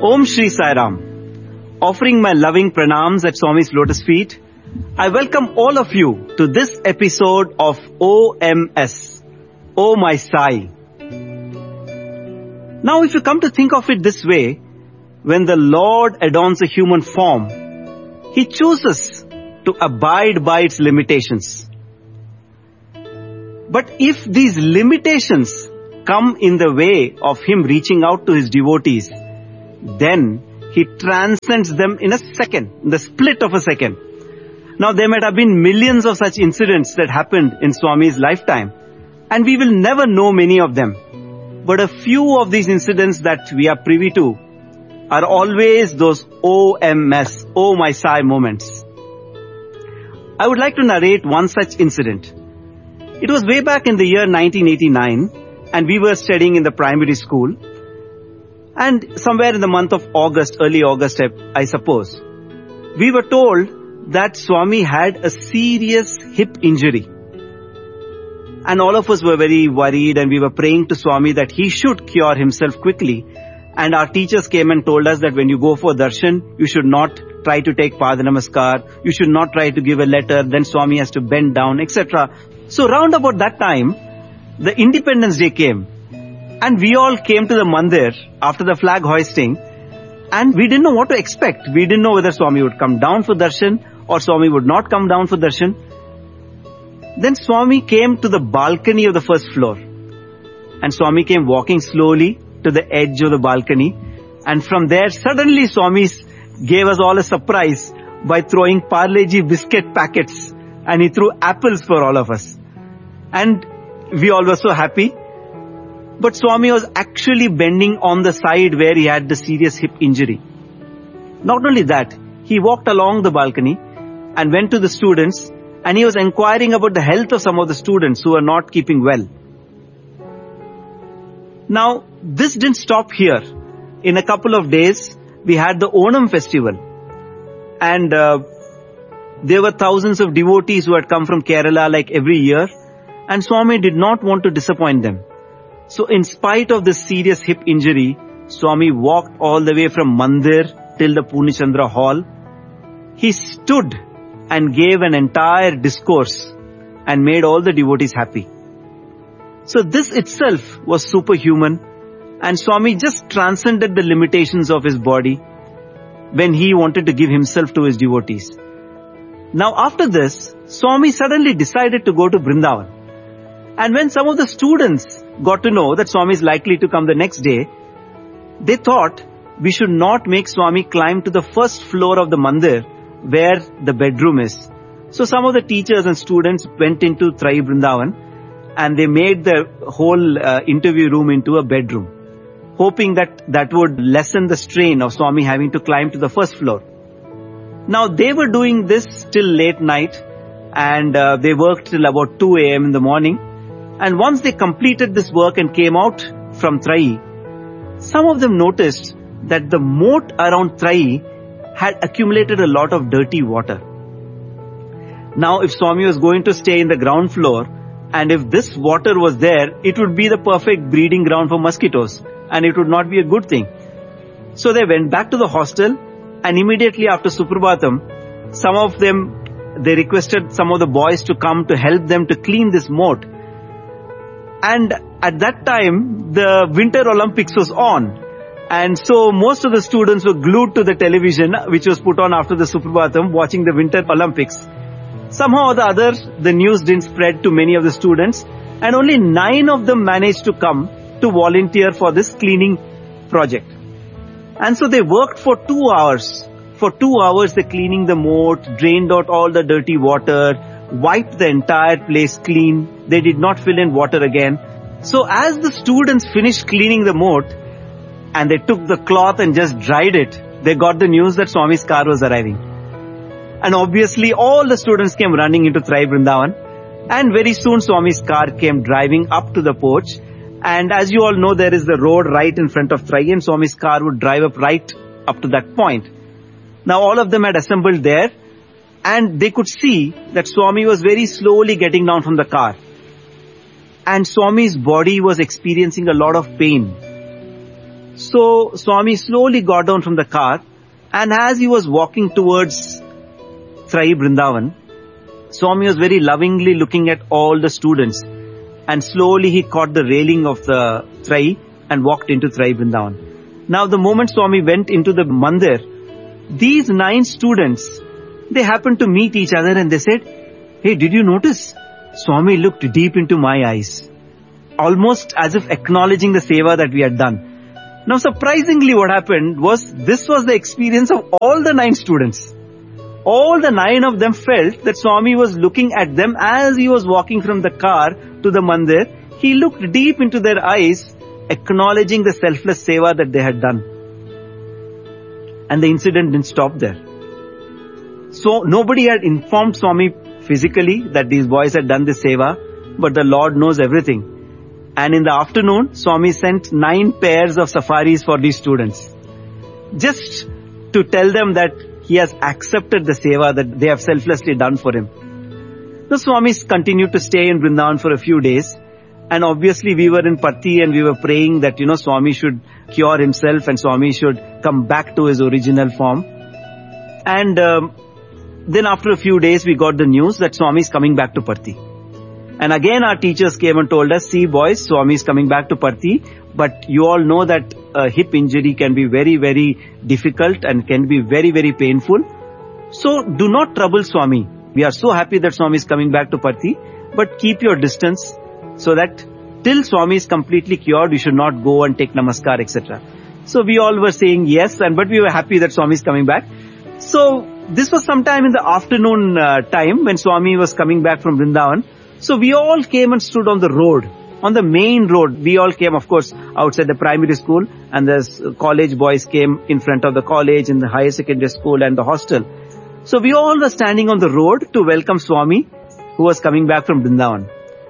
Om Shri Sai Ram. Offering my loving pranams at Swami's lotus feet, I welcome all of you to this episode of OMS, Oh My Sai. Now if you come to think of it this way, when the Lord adorns a human form, He chooses to abide by its limitations. But if these limitations come in the way of Him reaching out to His devotees, then He transcends them in a second, in the split of a second. Now there might have been millions of such incidents that happened in Swami's lifetime, and we will never know many of them. But a few of these incidents that we are privy to are always those OMS, Oh My Sai moments. I would like to narrate one such incident. It was way back in the year 1989, and we were studying in the primary school. And somewhere in the month of August, early August, I suppose, we were told that Swami had a serious hip injury. And all of us were very worried, and we were praying to Swami that he should cure himself quickly. And our teachers came and told us that when you go for darshan, you should not try to take Padanamaskar, you should not try to give a letter, then Swami has to bend down, etc. So round about that time, the Independence Day came. And we all came to the mandir after the flag hoisting, and we didn't know what to expect. We didn't know whether Swami would come down for darshan or Swami would not come down for darshan. Then Swami came to the balcony of the first floor. And Swami came walking slowly to the edge of the balcony. And from there, suddenly Swami gave us all a surprise by throwing Parle-G biscuit packets. And he threw apples for all of us. And we all were so happy. But Swami was actually bending on the side where he had the serious hip injury. Not only that, he walked along the balcony and went to the students, and he was inquiring about the health of some of the students who were not keeping well. Now, this didn't stop here. In a couple of days, we had the Onam festival. And there were thousands of devotees who had come from Kerala like every year. And Swami did not want to disappoint them. So in spite of this serious hip injury, Swami walked all the way from Mandir till the Purnachandra Hall. He stood and gave an entire discourse and made all the devotees happy. So this itself was superhuman, and Swami just transcended the limitations of his body when he wanted to give himself to his devotees. Now after this, Swami suddenly decided to go to Vrindavan. And when some of the students got to know that Swami is likely to come the next day, they thought we should not make Swami climb to the first floor of the mandir where the bedroom is. So some of the teachers and students went into Trai Vrindavan and they made the whole interview room into a bedroom, hoping that would lessen the strain of Swami having to climb to the first floor. Now they were doing this till late night, and they worked till about 2 a.m. in the morning. And once they completed this work and came out from Trai, some of them noticed that the moat around Trai had accumulated a lot of dirty water. Now if Swami was going to stay in the ground floor, and if this water was there, it would be the perfect breeding ground for mosquitoes, and it would not be a good thing. So they went back to the hostel, and immediately after Suprabhatam, some of them, they requested some of the boys to come to help them to clean this moat. And at that time, the Winter Olympics was on. And so most of the students were glued to the television, which was put on after the Suprabhatam, watching the Winter Olympics. Somehow or the other, the news didn't spread to many of the students, and only 9 of them managed to come to volunteer for this cleaning project. And so they worked for 2 hours. For 2 hours, they cleaning the moat, drained out all the dirty water, wiped the entire place clean. They did not fill in water again. So as the students finished cleaning the moat, and they took the cloth and just dried it, they got the news that Swami's car was arriving. And obviously all the students came running into Trai Vrindavan, and very soon Swami's car came driving up to the porch. And as you all know, there is the road right in front of Trai, and Swami's car would drive up right up to that point. Now all of them had assembled there, and they could see that Swami was very slowly getting down from the car. And Swami's body was experiencing a lot of pain. So Swami slowly got down from the car, and as he was walking towards Trai Vrindavan, Swami was very lovingly looking at all the students, and slowly he caught the railing of the Trai and walked into Trai Vrindavan. Now the moment Swami went into the mandir, these 9 students, they happened to meet each other and they said, "Hey, did you notice? Swami looked deep into my eyes." Almost as if acknowledging the seva that we had done. Now surprisingly what happened was, this was the experience of all the 9 students. All the 9 of them felt that Swami was looking at them as he was walking from the car to the mandir. He looked deep into their eyes, acknowledging the selfless seva that they had done. And the incident didn't stop there. So nobody had informed Swami physically that these boys had done this seva, but the Lord knows everything. And in the afternoon, Swami sent 9 pairs of safaris for these students, just to tell them that he has accepted the seva that they have selflessly done for him. The Swamis continued to stay in Vrindavan for a few days, and obviously we were in Patti and we were praying that, Swami should cure himself and Swami should come back to his original form. And then after a few days, we got the news that Swami is coming back to Patti. And again our teachers came and told us, "See boys, Swami is coming back to Patti, but you all know that a hip injury can be very, very difficult and can be very, very painful. So do not trouble Swami. We are so happy that Swami is coming back to Patti, but keep your distance so that till Swami is completely cured, you should not go and take namaskar, etc." So we all were saying yes, but we were happy that Swami is coming back. So this was sometime in the afternoon time when Swami was coming back from Vrindavan. So we all came and stood on the road, on the main road. We all came, of course, outside the primary school, and the college boys came in front of the college, in the higher secondary school and the hostel. So we all were standing on the road to welcome Swami, who was coming back from Vrindavan.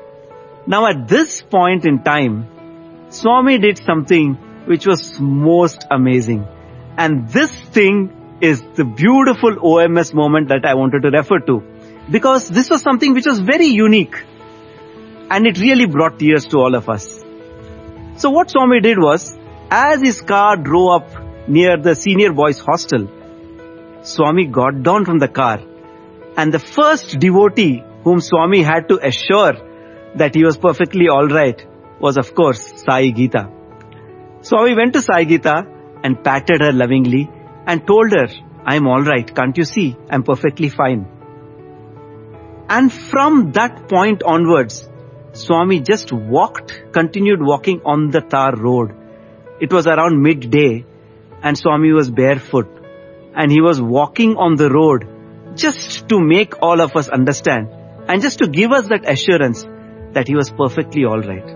Now at this point in time, Swami did something which was most amazing. And this thing is the beautiful OMS moment that I wanted to refer to. Because this was something which was very unique. And it really brought tears to all of us. So what Swami did was, as his car drove up near the senior boys hostel, Swami got down from the car. And the first devotee whom Swami had to assure that he was perfectly alright was, of course, Sai Geeta. Swami went to Sai Geeta and patted her lovingly and told her, "I'm alright, can't you see? I'm perfectly fine." And from that point onwards, Swami just continued walking on the tar road. It was around midday and Swami was barefoot and he was walking on the road just to make all of us understand and just to give us that assurance that he was perfectly alright.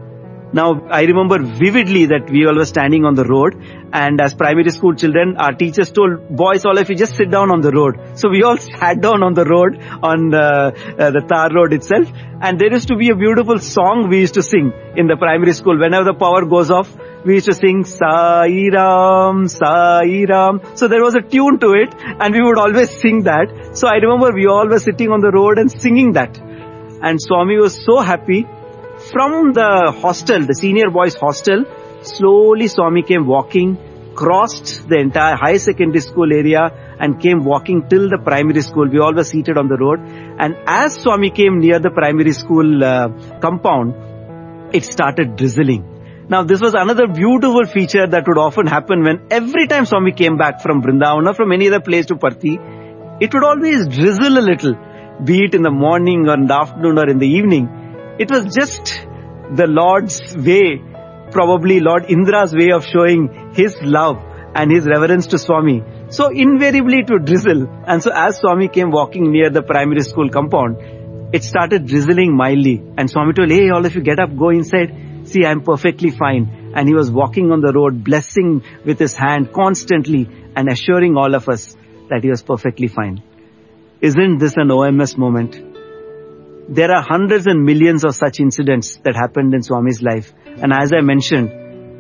Now, I remember vividly that we all were standing on the road, and as primary school children, our teachers told, "Boys, all of you just sit down on the road." So we all sat down on the road, on the tar road itself, and there used to be a beautiful song we used to sing in the primary school. Whenever the power goes off, we used to sing, "Sai Ram, Sai Ram." So there was a tune to it, and we would always sing that. So I remember we all were sitting on the road and singing that. And Swami was so happy. From the hostel, the senior boys hostel, slowly Swami came walking, crossed the entire high secondary school area and came walking till the primary school. We all were seated on the road. And as Swami came near the primary school compound, it started drizzling. Now this was another beautiful feature that would often happen when every time Swami came back from Vrindavan or from any other place to Patti, it would always drizzle a little, be it in the morning or in the afternoon or in the evening. It was just the Lord's way, probably Lord Indra's way of showing his love and his reverence to Swami. So invariably it would drizzle. And so as Swami came walking near the primary school compound, it started drizzling mildly. And Swami told, "Hey, all of you get up, go inside. See, I'm perfectly fine." And he was walking on the road, blessing with his hand constantly and assuring all of us that he was perfectly fine. Isn't this an OMS moment? There are hundreds and millions of such incidents that happened in Swami's life. And as I mentioned,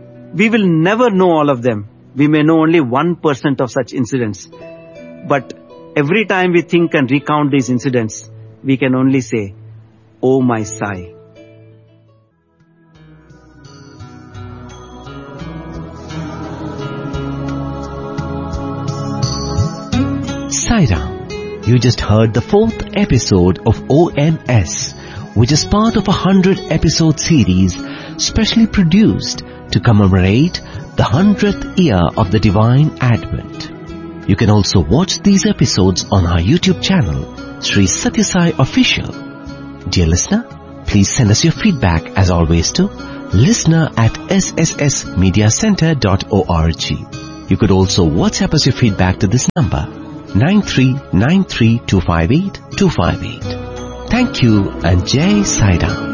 we will never know all of them. We may know only 1% of such incidents. But every time we think and recount these incidents, we can only say, "Oh my Sai." Sai Ram. You just heard the 4th episode of OMS, which is part of a 100-episode series specially produced to commemorate the 100th year of the Divine Advent. You can also watch these episodes on our YouTube channel, Sri Satya Sai Official. Dear listener, please send us your feedback as always to listener@sssmediacenter.org. You could also WhatsApp us your feedback to this number, 9393258258. Thank you and Jai Sai Ram.